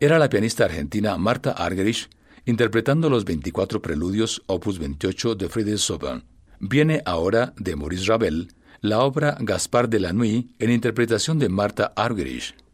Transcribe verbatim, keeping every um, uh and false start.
Era la pianista argentina Martha Argerich interpretando los veinticuatro preludios opus veintiocho de Friedrich Chopin. Viene ahora de Maurice Ravel la obra Gaspard de la Nuit en interpretación de Martha Argerich.